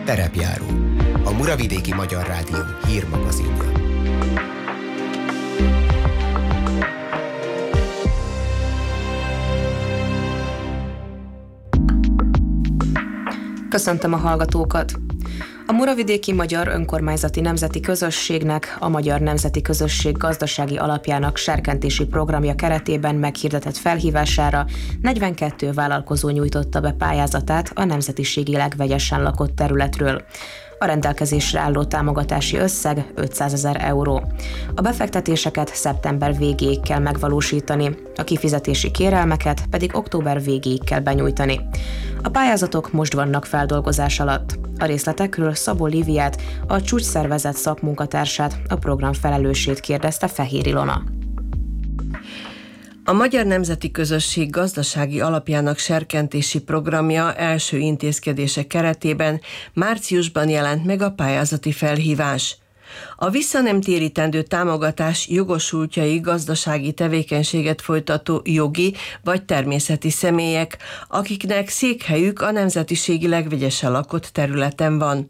Terepjáró, a Muravidéki Magyar Rádió hírmagazinja. Köszöntöm a hallgatókat! A Muravidéki Magyar Önkormányzati Nemzeti Közösségnek, a Magyar Nemzeti Közösség gazdasági alapjának serkentési programja keretében meghirdetett felhívására 42 vállalkozó nyújtotta be pályázatát a nemzetiségileg vegyesen lakott területről. A rendelkezésre álló támogatási összeg 500 000 euró. A befektetéseket szeptember végéig kell megvalósítani, a kifizetési kérelmeket pedig október végéig kell benyújtani. A pályázatok most vannak feldolgozás alatt. A részletekről Szabó Líviát, a csúcsszervezet szakmunkatársát, a program felelősét kérdezte Fehér Ilona. A Magyar Nemzeti Közösség gazdasági alapjának serkentési programja első intézkedése keretében márciusban jelent meg a pályázati felhívás. A visszanemtérítendő támogatás jogosultjai gazdasági tevékenységet folytató jogi vagy természeti személyek, akiknek székhelyük a nemzetiségileg vegyesen lakott területen van.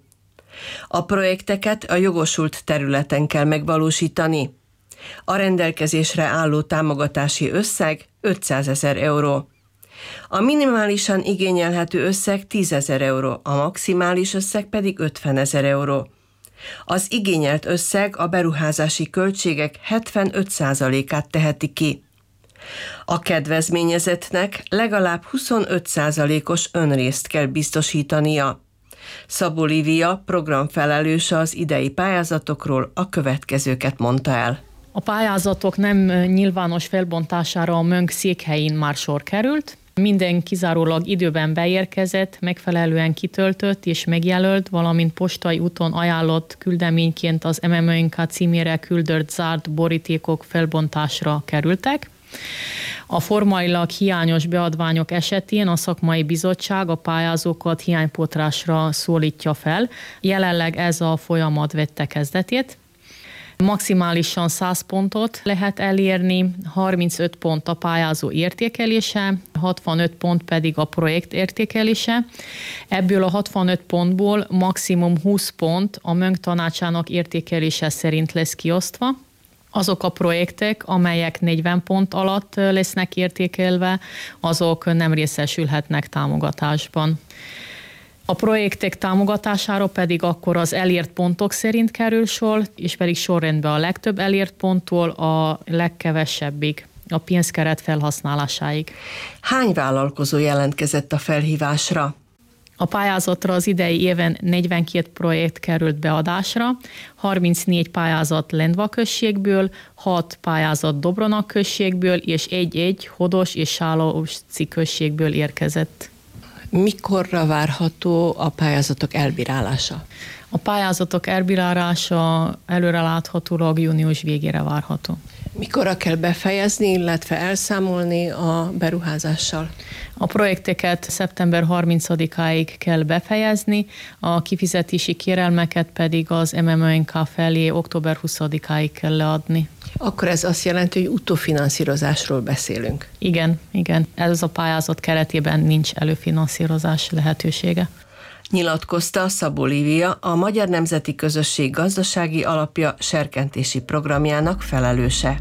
A projekteket a jogosult területen kell megvalósítani. A rendelkezésre álló támogatási összeg 500 000 euró. A minimálisan igényelhető összeg 10 000 euró, a maximális összeg pedig 50 000 euró. Az igényelt összeg a beruházási költségek 75%-át teheti ki. A kedvezményezettnek legalább 25%-os önrészt kell biztosítania. Szabó Lívia, programfelelőse az idei pályázatokról a következőket mondta el. A pályázatok nem nyilvános felbontására a MÖNK székhelyén már sor került. Minden kizárólag időben beérkezett, megfelelően kitöltött és megjelölt, valamint postai úton ajánlott küldeményként az MMÖNK címére küldött zárt borítékok felbontásra kerültek. A formailag hiányos beadványok esetén a szakmai bizottság a pályázókat hiánypótlásra szólítja fel. Jelenleg ez a folyamat vette kezdetét. Maximálisan 100 pontot lehet elérni, 35 pont a pályázó értékelése, 65 pont pedig a projekt értékelése. Ebből a 65 pontból maximum 20 pont a MÖNK tanácsának értékelése szerint lesz kiosztva. Azok a projektek, amelyek 40 pont alatt lesznek értékelve, azok nem részesülhetnek támogatásban. A projektek támogatására pedig akkor az elért pontok szerint kerül sor, és pedig sorrendben a legtöbb elért ponttól a legkevesebbig, a pénzkeret felhasználásáig. Hány vállalkozó jelentkezett a felhívásra? A pályázatra az idei éven 42 projekt került beadásra, 34 pályázat Lendva községből, 6 pályázat Dobrona községből, és egy Hodos és Sálaosci községből érkezett. Mikorra várható a pályázatok elbírálása? A pályázatok elbírálása előreláthatólag június végére várható. Mikorra kell befejezni, illetve elszámolni a beruházással? A projekteket szeptember 30-áig kell befejezni, a kifizetési kérelmeket pedig az MMÖNK felé október 20-áig kell leadni. Akkor ez azt jelenti, hogy utófinanszírozásról beszélünk. Igen. Ez a pályázat keretében nincs előfinanszírozás lehetősége. Nyilatkozta Szabó Lívia, a Magyar Nemzeti Közösség gazdasági alapja serkentési programjának felelőse.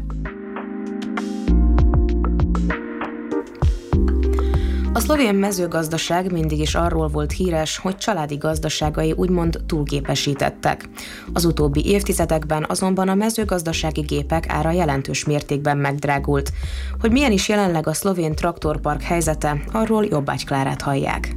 A szlovén mezőgazdaság mindig is arról volt híres, hogy családi gazdaságai úgymond túlgépesítettek. Az utóbbi évtizedekben azonban a mezőgazdasági gépek ára jelentős mértékben megdrágult. Hogy milyen is jelenleg a szlovén traktorpark helyzete, arról Jobbágy Klárát hallják.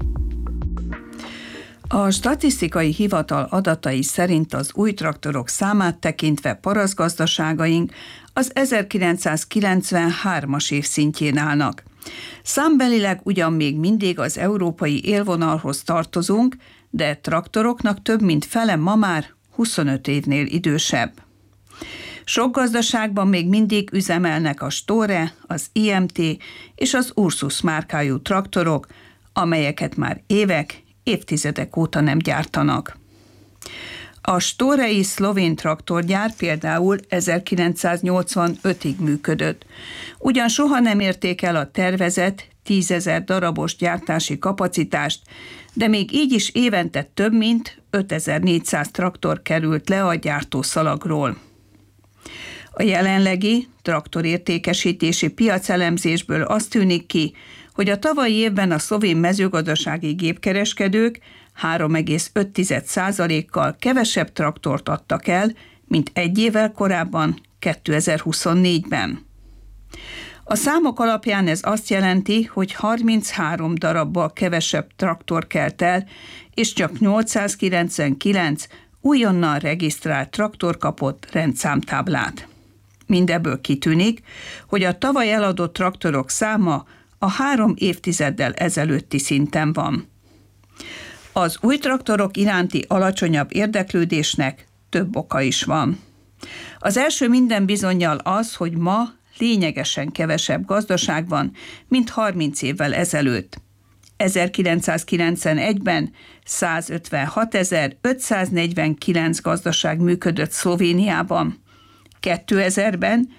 A statisztikai hivatal adatai szerint az új traktorok számát tekintve parasztgazdaságaink az 1993-as év szintjén állnak. Számbelileg ugyan még mindig az európai élvonalhoz tartozunk, de traktoroknak több mint fele ma már 25 évnél idősebb. Sok gazdaságban még mindig üzemelnek a Store, az IMT és az Ursus márkájú traktorok, amelyeket már évtizedek óta nem gyártanak. A Storei szlovén traktorgyár például 1985-ig működött. Ugyan soha nem érték el a tervezett 10 000 darabos gyártási kapacitást, de még így is évente több mint 5400 traktor került le a gyártószalagról. A jelenlegi traktorértékesítési piacelemzésből az tűnik ki, hogy a tavalyi évben a szlovén mezőgazdasági gépkereskedők 3,5%-kal kevesebb traktort adtak el, mint egy évvel korábban, 2024-ben. A számok alapján ez azt jelenti, hogy 33 darabbal kevesebb traktor kelt el, és csak 899 újonnan regisztrált traktor kapott rendszámtáblát. Mindebből kitűnik, hogy a tavaly eladott traktorok száma a 3 évtizeddel ezelőtti szinten van. Az új traktorok iránti alacsonyabb érdeklődésnek több oka is van. Az első minden bizonnyal az, hogy ma lényegesen kevesebb gazdaság van, mint 30 évvel ezelőtt. 1991-ben 156.549 gazdaság működött Szlovéniában, 2000-ben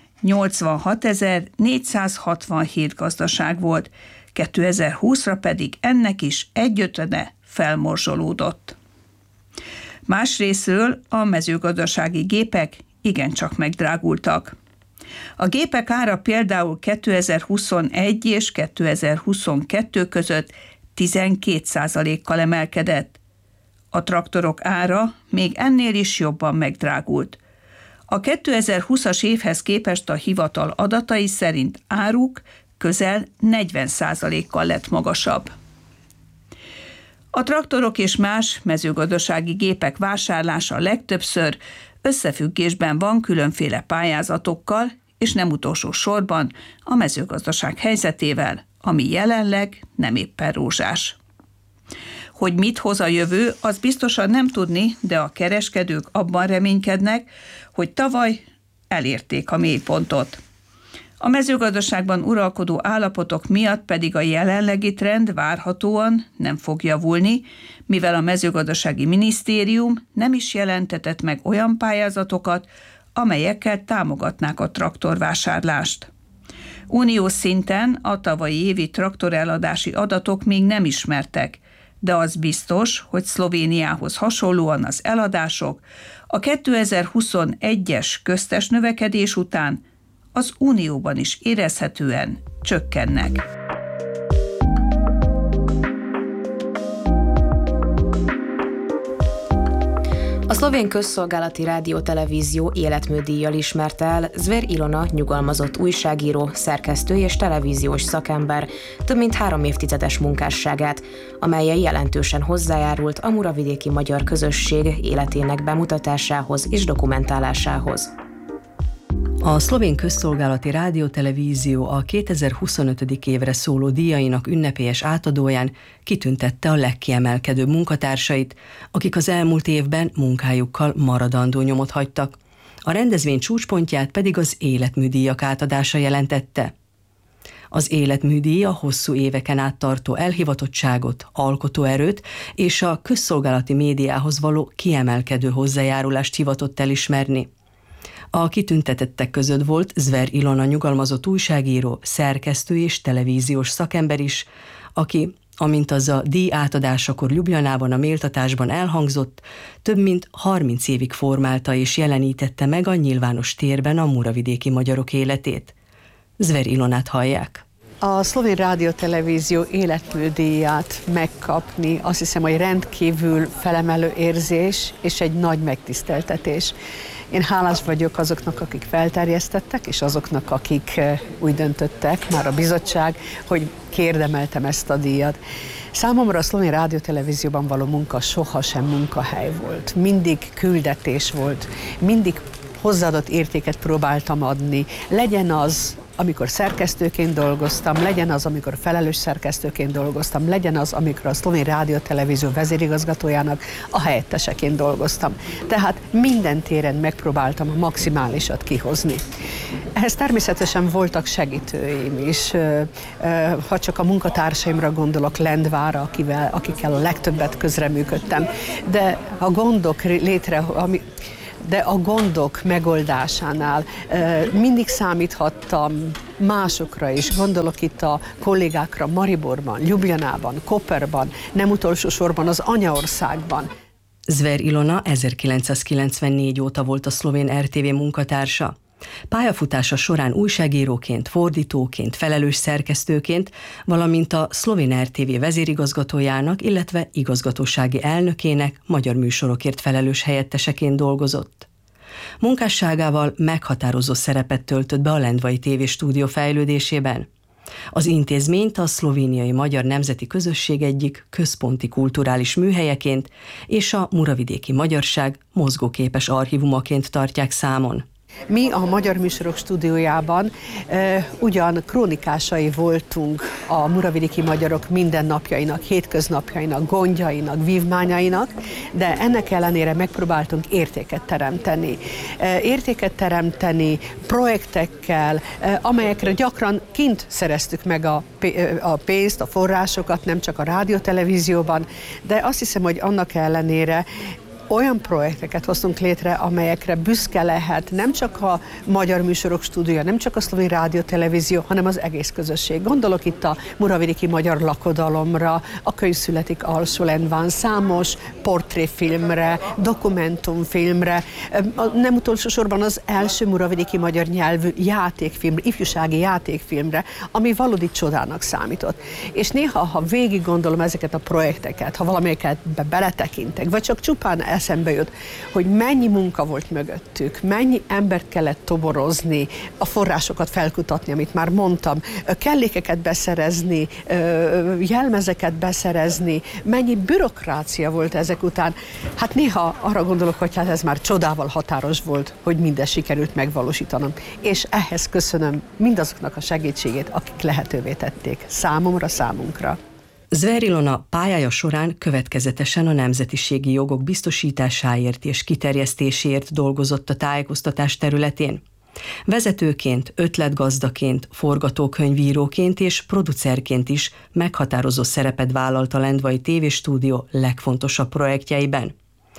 86.467 gazdaság volt, 2020-ra pedig ennek is egyötöde felmorzsolódott. Másrészről a mezőgazdasági gépek igencsak megdrágultak. A gépek ára például 2021 és 2022 között 12%-kal emelkedett. A traktorok ára még ennél is jobban megdrágult. A 2020-as évhez képest a hivatal adatai szerint áruk közel 40%-kal lett magasabb. A traktorok és más mezőgazdasági gépek vásárlása legtöbbször összefüggésben van különféle pályázatokkal, és nem utolsó sorban a mezőgazdaság helyzetével, ami jelenleg nem éppen rózsás. Hogy mit hoz a jövő, az biztosan nem tudni, de a kereskedők abban reménykednek, hogy tavaly elérték a mélypontot. A mezőgazdaságban uralkodó állapotok miatt pedig a jelenlegi trend várhatóan nem fog javulni, mivel a mezőgazdasági minisztérium nem is jelentetett meg olyan pályázatokat, amelyekkel támogatnák a traktorvásárlást. Uniós szinten a tavalyi évi traktoreladási adatok még nem ismertek, de az biztos, hogy Szlovéniához hasonlóan az eladások a 2021-es köztes növekedés után az Unióban is érezhetően csökkennek. A szlovén közszolgálati rádió-televízió életműdíjjal ismerte el Zver Ilona nyugalmazott újságíró, szerkesztő és televíziós szakember több mint 3 évtizedes munkásságát, amellyel jelentősen hozzájárult a muravidéki magyar közösség életének bemutatásához és dokumentálásához. A szlovén közszolgálati rádió-televízió a 2025. évre szóló díjainak ünnepélyes átadóján kitüntette a legkiemelkedőbb munkatársait, akik az elmúlt évben munkájukkal maradandó nyomot hagytak. A rendezvény csúcspontját pedig az életműdíjak átadása jelentette. Az életműdíj a hosszú éveken át tartó elhivatottságot, alkotóerőt és a közszolgálati médiához való kiemelkedő hozzájárulást hivatott elismerni. A kitüntetettek között volt Zver Ilona nyugalmazott újságíró, szerkesztő és televíziós szakember is, aki, amint az a díj átadásakor Ljubljanában a méltatásban elhangzott, több mint 30 évig formálta és jelenítette meg a nyilvános térben a muravidéki magyarok életét. Zver Ilonát hallják. A szlovén rádió-televízió életműdíját megkapni, azt hiszem, hogy rendkívül felemelő érzés és egy nagy megtiszteltetés. Én hálás vagyok azoknak, akik felterjesztettek, és azoknak, akik úgy döntöttek, már a bizottság, hogy kiérdemeltem ezt a díjat. Számomra a szlovén rádió-televízióban való munka sohasem munkahely volt. Mindig küldetés volt, mindig hozzáadott értéket próbáltam adni. Legyen az, amikor szerkesztőként dolgoztam, legyen az, amikor felelős szerkesztőként dolgoztam, legyen az, amikor a szlovén rádió-televízió vezérigazgatójának a helyetteseként dolgoztam. Tehát minden téren megpróbáltam a maximálisat kihozni. Ehhez természetesen voltak segítőim is. Ha csak a munkatársaimra gondolok, Lendvára, akikkel a legtöbbet közreműködtem, de a gondok megoldásánál mindig számíthattam másokra is. Gondolok itt a kollégákra Mariborban, Ljubljanában, Koperban, nem utolsó sorban az anyaországban. Zver Ilona 1994 óta volt a szlovén RTV munkatársa. Pályafutása során újságíróként, fordítóként, felelős szerkesztőként, valamint a szlovén RTV vezérigazgatójának, illetve igazgatósági elnökének, magyar műsorokért felelős helyetteseként dolgozott. Munkásságával meghatározó szerepet töltött be a Lendvai TV-stúdió fejlődésében. Az intézményt a szlovéniai magyar nemzeti közösség egyik központi kulturális műhelyeként és a muravidéki magyarság mozgóképes archívumaként tartják számon. Mi a Magyar Műsorok stúdiójában ugyan krónikásai voltunk a muravidéki magyarok mindennapjainak, hétköznapjainak, gondjainak, vívmányainak, de ennek ellenére megpróbáltunk értéket teremteni. Értéket teremteni projektekkel, amelyekre gyakran kint szereztük meg a pénzt, a forrásokat, nem csak a rádiótelevízióban, de azt hiszem, hogy annak ellenére olyan projekteket hoztunk létre, amelyekre büszke lehet nem csak a Magyar Műsorok stúdiója, nem csak a szlovén rádiótelevízió, hanem az egész közösség. Gondolok itt a muravidéki magyar lakodalomra, a Könyv születik Alsó-Lendván, számos portréfilmre, dokumentumfilmre, nem utolsó sorban az első muravidéki magyar nyelvű játékfilmre, ifjúsági játékfilmre, ami valódi csodának számított. És néha, ha végig gondolom ezeket a projekteket, ha valamelyiket beletekintek, vagy csak csupán eszembe jut, hogy mennyi munka volt mögöttük, mennyi embert kellett toborozni, a forrásokat felkutatni, amit már mondtam, kellékeket beszerezni, jelmezeket beszerezni, mennyi bürokrácia volt ezek után. Hát néha arra gondolok, hogy hát ez már csodával határos volt, hogy mindezt sikerült megvalósítanom. És ehhez köszönöm mindazoknak a segítségét, akik lehetővé tették számomra, számunkra. Zver Ilona pályája során következetesen a nemzetiségi jogok biztosításáért és kiterjesztéséért dolgozott a tájékoztatás területén. Vezetőként, ötletgazdaként, forgatókönyvíróként és producerként is meghatározó szerepet vállalt a Lendvai TV-stúdió legfontosabb projektjeiben.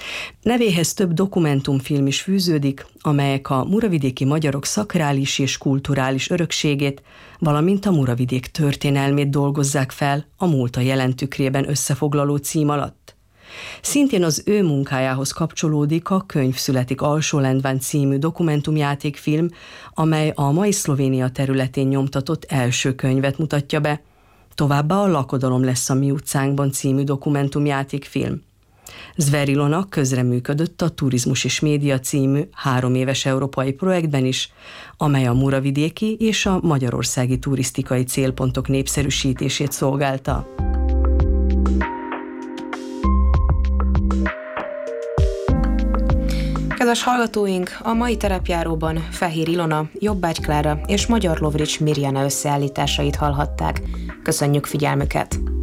Nevéhez több dokumentumfilm is fűződik, amelyek a muravidéki magyarok szakrális és kulturális örökségét, valamint a Muravidék történelmét dolgozzák fel a múlt a jelen tükrében összefoglaló cím alatt. Szintén az ő munkájához kapcsolódik a Könyv születik Alsó-Lendván című dokumentumjátékfilm, amely a mai Szlovénia területén nyomtatott első könyvet mutatja be. Továbbá a Lakodalom lesz a mi utcánkban című dokumentumjátékfilm. Zver Ilona közreműködött a Turizmus és Média című 3 éves európai projektben is, amely a muravidéki és a magyarországi turisztikai célpontok népszerűsítését szolgálta. Kedves hallgatóink, a mai terepjáróban Fehér Ilona, Jobbágy Klára és Magyar Lovrics Mirjana összeállításait hallhatták. Köszönjük figyelmüket!